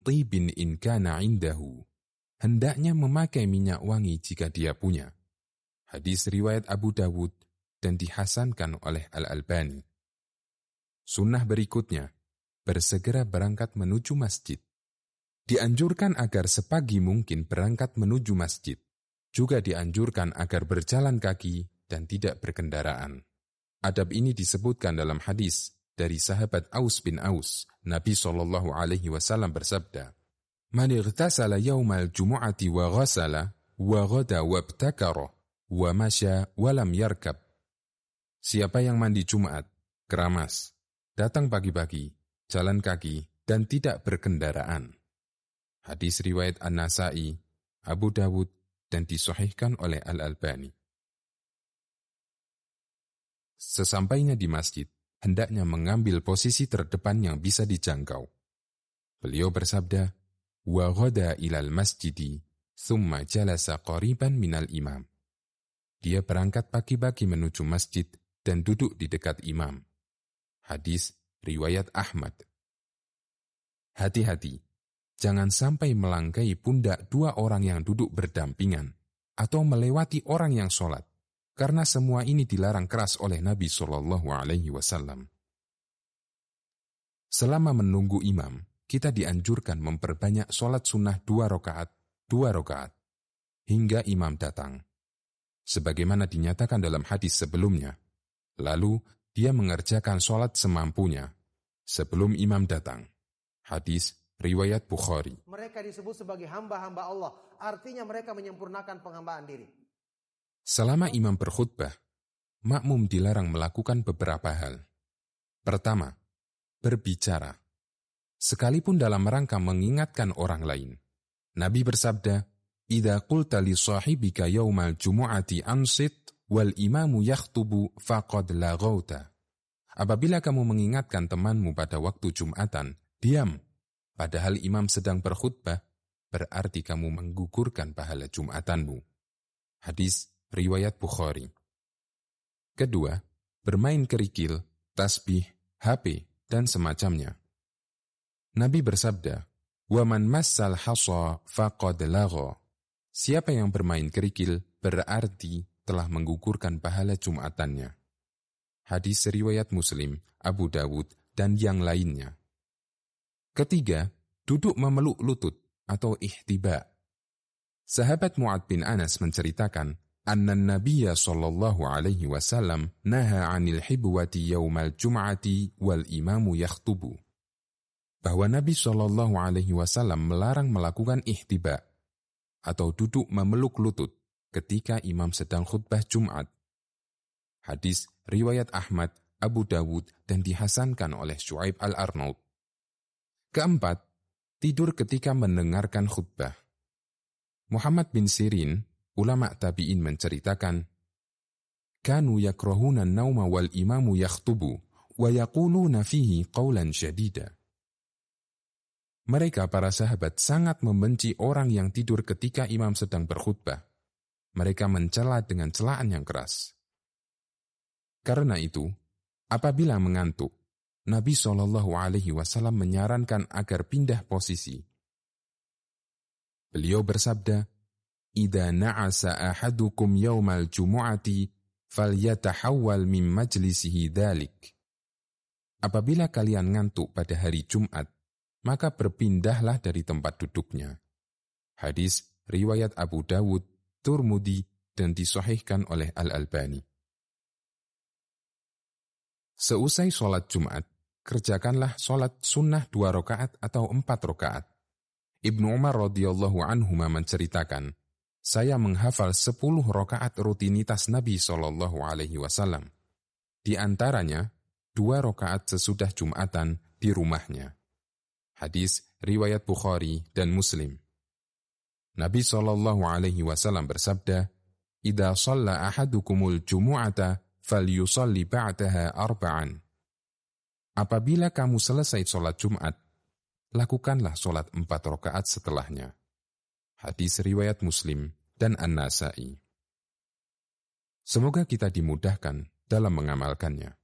tibin in kana indahu. Hendaknya memakai minyak wangi jika dia punya. Hadis riwayat Abu Dawud dan dihasankan oleh Al-Albani. Sunnah berikutnya, bersegera berangkat menuju masjid. Dianjurkan agar sepagi mungkin berangkat menuju masjid. Juga dianjurkan agar berjalan kaki dan tidak berkendaraan. Adab ini disebutkan dalam hadis dari sahabat Aus bin Aus. Nabi SAW bersabda, "Man ightasala yawmal jumu'ati wa ghasala wa ghada wabtakara wa masya wa lam yarkab." Siapa yang mandi Jumat, keramas, datang pagi-pagi, jalan kaki, dan tidak berkendaraan. Hadis riwayat An-Nasa'i, Abu Dawud, dan disahihkan oleh Al-Albani. Sesampainya di masjid, hendaknya mengambil posisi terdepan yang bisa dijangkau. Beliau bersabda, "Wa ghada ilal masjidi, thumma jalasa qariban minal imam." Dia berangkat pagi-pagi menuju masjid dan duduk di dekat imam. Hadis riwayat Ahmad. Hati-hati, jangan sampai melangkai pundak dua orang yang duduk berdampingan atau melewati orang yang sholat, karena semua ini dilarang keras oleh Nabi SAW. Selama menunggu imam, kita dianjurkan memperbanyak sholat sunnah 2 rakaat, hingga imam datang. Sebagaimana dinyatakan dalam hadis sebelumnya, lalu dia mengerjakan sholat semampunya sebelum imam datang. Hadis riwayat Bukhari. Mereka disebut sebagai hamba-hamba Allah, artinya mereka menyempurnakan penghambaan diri. Selama imam berkhutbah, makmum dilarang melakukan beberapa hal. Pertama, berbicara, sekalipun dalam rangka mengingatkan orang lain. Nabi bersabda, "Idza qulta li sahibika yaumal jumu'ati ansit wal imamu yakhtubu faqad laghauta." Apabila kamu mengingatkan temanmu pada waktu Jumatan, diam, padahal imam sedang berkhutbah, berarti kamu menggugurkan pahala Jumatanmu. Hadis riwayat Bukhari. Kedua, bermain kerikil, tasbih, HP, dan semacamnya. Nabi bersabda, "Wa man massal hasa faqad lagha." Siapa yang bermain kerikil berarti telah menggugurkan pahala Jumatannya. Hadis riwayat Muslim, Abu Dawud, dan yang lainnya. Ketiga, duduk memeluk lutut atau ihtiba. Sahabat Mu'ad bin Anas menceritakan, anna Nabiya sallallahu alaihi wasallam naha 'anil hibwati yaumal jum'ati wal imamu yakhtubu. Bahwa Nabi sallallahu alaihi wasallam melarang melakukan ihtiba atau duduk memeluk lutut ketika imam sedang khutbah Jumat. Hadis riwayat Ahmad, Abu Dawud, dan dihasankan oleh Syu'aib al-Arnaud. Keempat, tidur ketika mendengarkan khutbah. Muhammad bin Sirin, ulama tabi'in menceritakan, "Kanu yakrahuna an-nauma wal imamu yakhtubu wa yaquluna fihi qawlan syadida." Mereka para sahabat sangat membenci orang yang tidur ketika imam sedang berkhutbah. Mereka mencela dengan celaan yang keras. Karena itu, apabila mengantuk, Nabi SAW menyarankan agar pindah posisi. Beliau bersabda, "Idza na'asa ahadukum yaumal jumu'ati falyatahawwal min majlisihi dzalik." Apabila kalian ngantuk pada hari Jumat, maka berpindahlah dari tempat duduknya. Hadis riwayat Abu Dawud, Turmudi, dan disahihkan oleh Al-Albani. Seusai sholat Jumat, kerjakanlah sholat sunnah 2 rakaat atau 4 rakaat. Ibnu Umar radhiyallahu anhuma menceritakan, saya menghafal 10 rakaat rutinitas Nabi SAW. Di antaranya, 2 rakaat sesudah Jumatan di rumahnya. Hadis riwayat Bukhari dan Muslim. Nabi SAW bersabda, "Idza shalla ahadukumul jumu'ata falyusalli ba'daha 4." Apabila kamu selesai sholat Jumat, lakukanlah sholat 4 rakaat setelahnya. Hadis riwayat Muslim dan An-Nasa'i. Semoga kita dimudahkan dalam mengamalkannya.